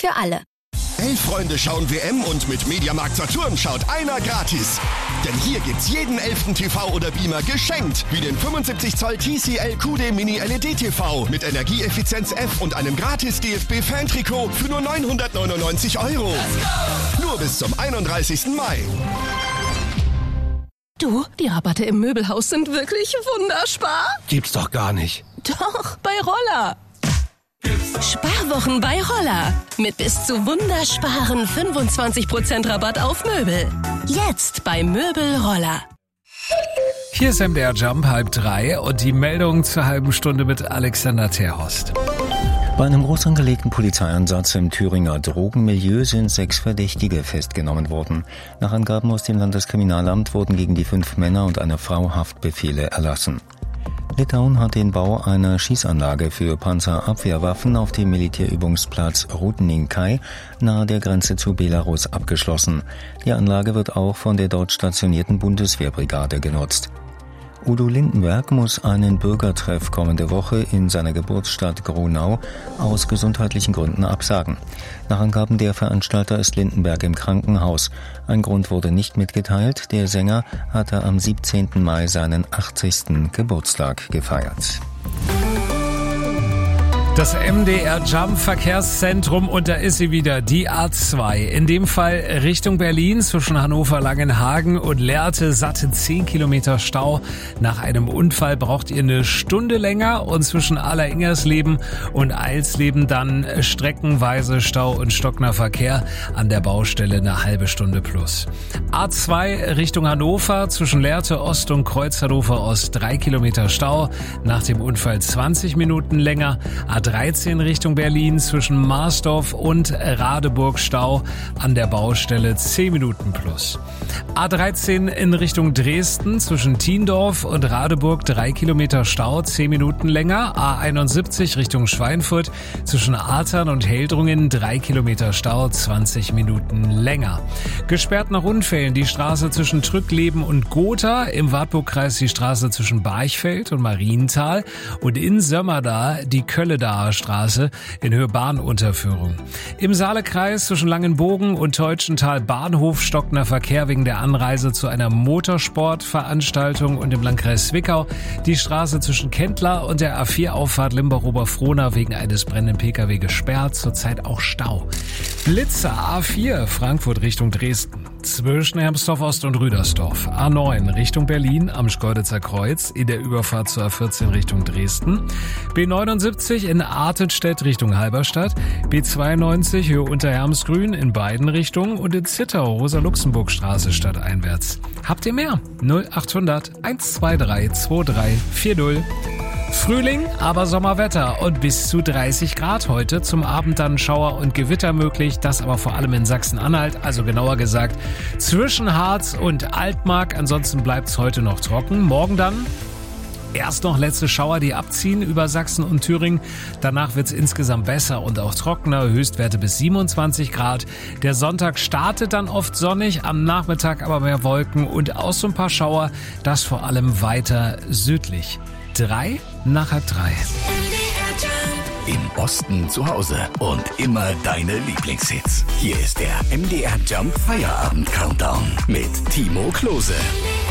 für alle. 11 Freunde schauen WM und mit Mediamarkt Saturn schaut einer gratis. Denn hier gibt's jeden 11. TV oder Beamer geschenkt. Wie den 75 Zoll TCL QD Mini LED TV mit Energieeffizienz F und einem gratis DFB-Fan-Trikot für nur 999 €. Nur bis zum 31. Mai. Du, die Rabatte im Möbelhaus sind wirklich wunderspar. Gibt's doch gar nicht. Doch, bei Roller. Sparwochen bei Roller. Mit bis zu wundersparen 25% Rabatt auf Möbel. Jetzt bei Möbel Roller. Hier ist MDR Jump 2:30 und die Meldung zur halben Stunde mit Alexander Terhorst. Bei einem groß angelegten Polizeieinsatz im Thüringer Drogenmilieu sind 6 Verdächtige festgenommen worden. Nach Angaben aus dem Landeskriminalamt wurden gegen die 5 Männer und eine Frau Haftbefehle erlassen. Litauen hat den Bau einer Schießanlage für Panzerabwehrwaffen auf dem Militärübungsplatz Rudninkai nahe der Grenze zu Belarus abgeschlossen. Die Anlage wird auch von der dort stationierten Bundeswehrbrigade genutzt. Udo Lindenberg muss einen Bürgertreff kommende Woche in seiner Geburtsstadt Gronau aus gesundheitlichen Gründen absagen. Nach Angaben der Veranstalter ist Lindenberg im Krankenhaus. Ein Grund wurde nicht mitgeteilt. Der Sänger hatte am 17. Mai seinen 80. Geburtstag gefeiert. Das MDR Jump Verkehrszentrum und da ist sie wieder, die A2. In dem Fall Richtung Berlin zwischen Hannover-Langenhagen und Lehrte, satte 10 Kilometer Stau. Nach einem Unfall braucht ihr eine Stunde länger und zwischen Aller-Ingersleben und Eilsleben dann streckenweise Stau und stockender Verkehr. An der Baustelle eine halbe Stunde plus. A2 Richtung Hannover zwischen Lehrte Ost und Kreuz Hannover Ost 3 Kilometer Stau. Nach dem Unfall 20 Minuten länger. A13 Richtung Berlin zwischen Marsdorf und Radeburg Stau, an der Baustelle 10 Minuten plus. A13 in Richtung Dresden zwischen Tiendorf und Radeburg 3 Kilometer Stau, 10 Minuten länger. A71 Richtung Schweinfurt zwischen Artern und Heldrungen 3 Kilometer Stau, 20 Minuten länger. Gesperrt nach Unfällen die Straße zwischen Trückleben und Gotha, im Wartburgkreis die Straße zwischen Barchfeld und Marienthal und in Sömmerda die Kölledaer Straße in Höhe Bahnunterführung. Im Saalekreis zwischen Langenbogen und Teutschenthal Bahnhof stockender Verkehr wegen der Anreise zu einer Motorsportveranstaltung und im Landkreis Zwickau die Straße zwischen Kendler und der A4-Auffahrt Limbach-Oberfrohna wegen eines brennenden Pkw gesperrt, zurzeit auch Stau. Blitzer A4 Frankfurt Richtung Dresden zwischen Hermsdorf Ost und Rüdersdorf. A9 Richtung Berlin am Schkeuditzer Kreuz in der Überfahrt zur A14 Richtung Dresden. B79 in Artenstedt Richtung Halberstadt. B92 Höhe Unterhermsgrün in beiden Richtungen und in Zittau Rosa-Luxemburg-Straße stadteinwärts. Habt ihr mehr? 0800 123 2340. Frühling, aber Sommerwetter und bis zu 30 Grad heute. Zum Abend dann Schauer und Gewitter möglich, das aber vor allem in Sachsen-Anhalt, also genauer gesagt zwischen Harz und Altmark. Ansonsten bleibt's heute noch trocken. Morgen dann erst noch letzte Schauer, die abziehen über Sachsen und Thüringen. Danach wird's insgesamt besser und auch trockener, Höchstwerte bis 27 Grad. Der Sonntag startet dann oft sonnig, am Nachmittag aber mehr Wolken und auch so ein paar Schauer, das vor allem weiter südlich. 3 nach 3. Im Osten zu Hause und immer deine Lieblingshits. Hier ist der MDR Jump Feierabend Countdown mit Timo Klose.